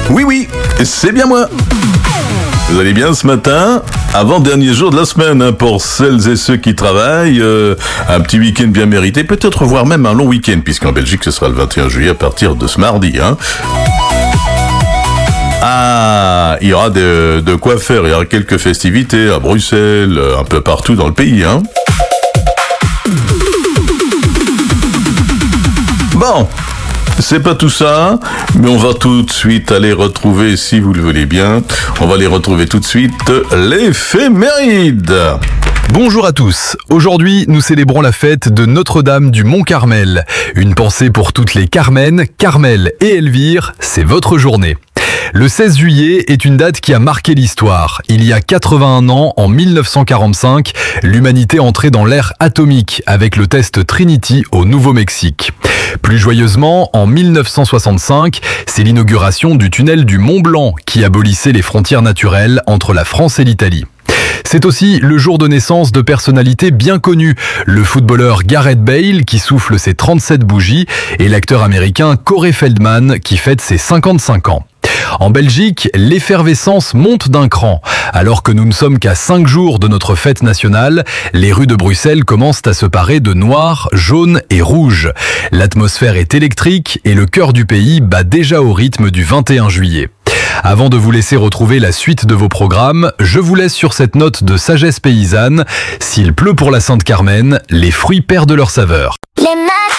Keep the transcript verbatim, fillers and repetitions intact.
Oui, oui, c'est bien moi. Vous allez bien ce matin? Avant-dernier jour de la semaine, hein, pour celles et ceux qui travaillent, euh, un petit week-end bien mérité, peut-être voire même un long week-end, puisqu'en Belgique ce sera le vingt et un juillet à partir de ce mardi. Hein. Ah, il y aura de, de quoi faire, il y aura quelques festivités à Bruxelles, un peu partout dans le pays. Hein. Bon. C'est pas tout ça, mais on va tout de suite aller retrouver, si vous le voulez bien, on va aller retrouver tout de suite l'éphéméride. Bonjour à tous. Aujourd'hui, nous célébrons la fête de Notre-Dame du Mont-Carmel. Une pensée pour toutes les Carmen, Carmel et Elvire, c'est votre journée. Le seize juillet est une date qui a marqué l'histoire. Il y a quatre-vingt-un ans, en mille neuf cent quarante-cinq, l'humanité entrait dans l'ère atomique avec le test Trinity au Nouveau-Mexique. Plus joyeusement, en mille neuf cent soixante-cinq, c'est l'inauguration du tunnel du Mont Blanc qui abolissait les frontières naturelles entre la France et l'Italie. C'est aussi le jour de naissance de personnalités bien connues, le footballeur Gareth Bale qui souffle ses trente-sept bougies et l'acteur américain Corey Feldman qui fête ses cinquante-cinq ans. En Belgique, l'effervescence monte d'un cran. Alors que nous ne sommes qu'à cinq jours de notre fête nationale, les rues de Bruxelles commencent à se parer de noir, jaune et rouge. L'atmosphère est électrique et le cœur du pays bat déjà au rythme du vingt et un juillet. Avant de vous laisser retrouver la suite de vos programmes, je vous laisse sur cette note de sagesse paysanne. S'il pleut pour la Sainte Carmen, les fruits perdent leur saveur. Les